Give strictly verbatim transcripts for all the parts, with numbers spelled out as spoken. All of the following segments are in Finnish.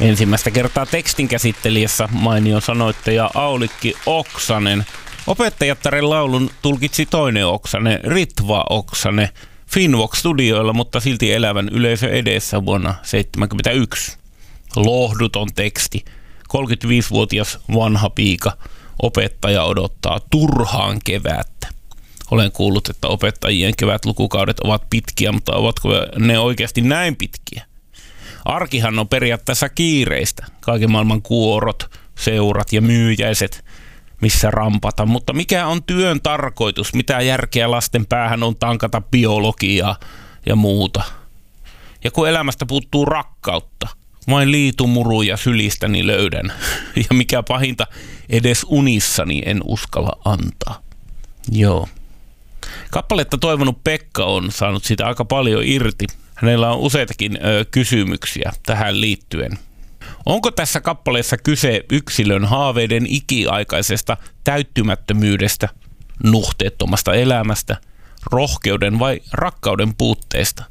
Ensimmäistä kertaa tekstin käsittelijässä mainio sanoittaja Aulikki Oksanen. Opettajattaren laulun tulkitsi toinen Oksanen, Ritva Oksanen, Finvox-studioilla, mutta silti elävän yleisö edessä vuonna tuhatyhdeksänsataaseitsemänkymmentäyksi. Lohduton teksti. kolmekymmentäviisivuotias vanha piika. Opettaja odottaa turhaan kevättä. Olen kuullut, että opettajien kevätlukukaudet ovat pitkiä, mutta ovatko ne oikeasti näin pitkiä? Arkihan on periaatteessa kiireistä. Kaiken maailman kuorot, seurat ja myyjäiset, missä rampata. Mutta mikä on työn tarkoitus? Mitä järkeä lasten päähän on tankata biologiaa ja muuta? Ja kun elämästä puuttuu rakkautta, vain liitumuruja sylistäni löydän. Ja mikä pahinta, edes unissani en uskalla antaa. Joo. Kappaletta toivonut Pekka on saanut siitä aika paljon irti. Hänellä on useitakin ö, kysymyksiä tähän liittyen. Onko tässä kappaleessa kyse yksilön haaveiden ikiaikaisesta täyttymättömyydestä, nuhteettomasta elämästä, rohkeuden vai rakkauden puutteesta?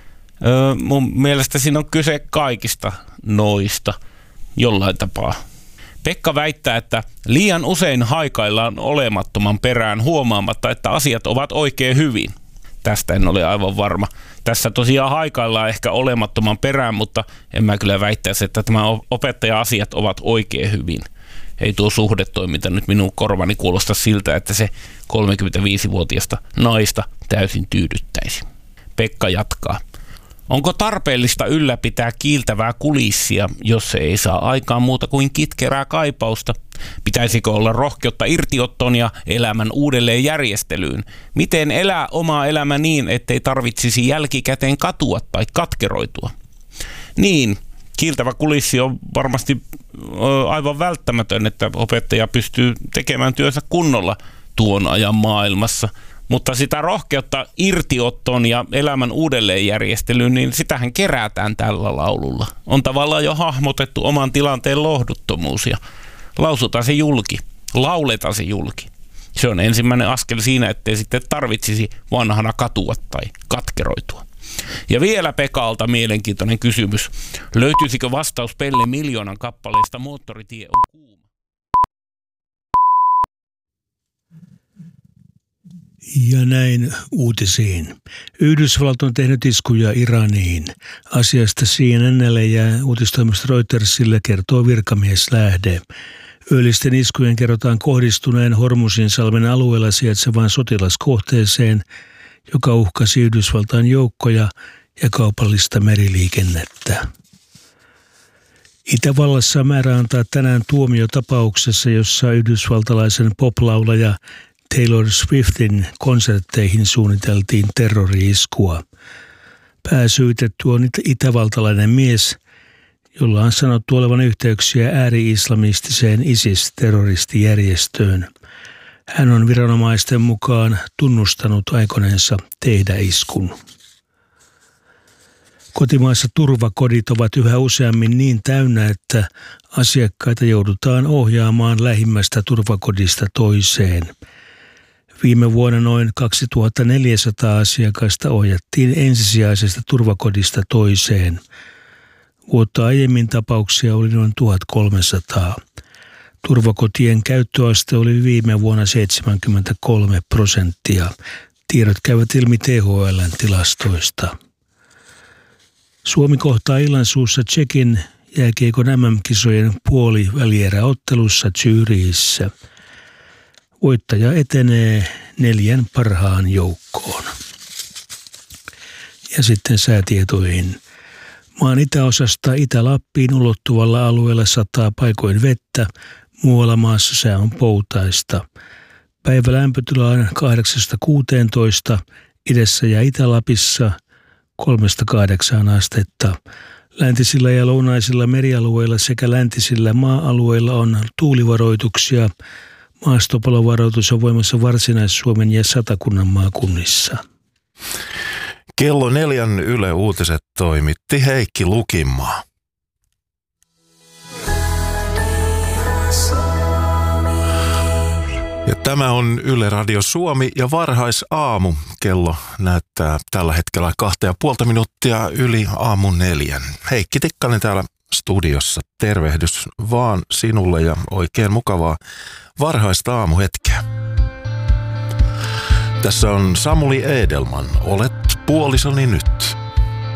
Öö, mun mielestä siinä on kyse kaikista noista jollain tapaa. Pekka väittää, että liian usein haikaillaan olemattoman perään huomaamatta, että asiat ovat oikein hyvin. Tästä en ole aivan varma. Tässä tosiaan haikaillaan ehkä olemattoman perään, mutta en mä kyllä väittäisi, että tämä opettaja-asiat ovat oikein hyvin. Ei tuo suhdetoiminta nyt minun korvani kuulosta siltä, että se kolmekymmentäviisivuotiasta naista täysin tyydyttäisi. Pekka jatkaa. Onko tarpeellista ylläpitää kiiltävää kulissia, jos se ei saa aikaan muuta kuin kitkerää kaipausta? Pitäisikö olla rohkeutta irtiottoon ja elämän uudelleen järjestelyyn? Miten elää omaa elämä niin, ettei tarvitsisi jälkikäteen katua tai katkeroitua? Niin, kiiltävä kulissi on varmasti aivan välttämätön, että opettaja pystyy tekemään työnsä kunnolla tuon ajan maailmassa. Mutta sitä rohkeutta irtiottoon ja elämän uudelleenjärjestelyyn, niin sitähän kerätään tällä laululla. On tavallaan jo hahmotettu oman tilanteen lohduttomuus ja lausutaan se julki, lauletaan se julki. Se on ensimmäinen askel siinä, ettei sitten tarvitsisi vanhana katua tai katkeroitua. Ja vielä Pekalta mielenkiintoinen kysymys. Löytyisikö vastaus Pelle Miljoonan kappaleesta Moottoritie on kuuma? Ja näin uutisiin. Yhdysvallat on tehnyt iskuja Iraniin. Asiasta C N N:lle ja uutistoimisto Reutersille kertoo virkamieslähde. Öljisten iskujen kerrotaan kohdistuneen Hormuzinsalmen alueella sijaitsevaan sotilaskohteeseen, joka uhkasi Yhdysvaltain joukkoja ja kaupallista meriliikennettä. Itävallassa määrä antaa tänään tuomio tapauksessa, jossa yhdysvaltalaisen poplaulaja Taylor Swiftin konsertteihin suunniteltiin terrori-iskua. Pääsyytetty on itävaltalainen mies, jolla on sanottu olevan yhteyksiä ääri-islamistiseen ISIS-terroristijärjestöön. Hän on viranomaisten mukaan tunnustanut aikoneensa tehdä iskun. Kotimaassa turvakodit ovat yhä useammin niin täynnä, että asiakkaita joudutaan ohjaamaan lähimmästä turvakodista toiseen. Viime vuonna noin kaksituhattaneljäsataa asiakasta ohjattiin ensisijaisesta turvakodista toiseen. Vuotta aiemmin tapauksia oli noin tuhatkolmesataa. Turvakotien käyttöaste oli viime vuonna seitsemänkymmentäkolme prosenttia. Tiedot käyvät ilmi T H L:n tilastoista. Suomi kohtaa illansuussa Tšekin jääkiekon M M-kisojen puolivälieräottelussa Zürichissä. Voittaja etenee neljän parhaan joukkoon. Ja sitten säätietoihin. Maan itäosasta Itä-Lappiin ulottuvalla alueella sataa paikoin vettä, muualla maassa sää on poutaista. Päivälämpötila on kahdeksasta kuuteentoista, idässä ja Itä-Lapissa kolmesta kahdeksaan astetta. Läntisillä ja lounaisilla merialueilla sekä läntisillä maa-alueilla on tuulivaroituksia. Maastopalovaroitus on voimassa Varsinais-Suomen ja Satakunnan maakunnissa. Kello neljän Yle Uutiset toimitti Heikki Lukinmaa. Ja tämä on Yle Radio Suomi ja varhaisaamu. Kello näyttää tällä hetkellä kahta ja puolta minuuttia yli aamun neljän. Heikki Tikkanen täällä studiossa. Tervehdys vaan sinulle ja oikein mukavaa varhaista aamuhetkeä. Tässä on Samuli Edelman. Olet puolisoni nyt.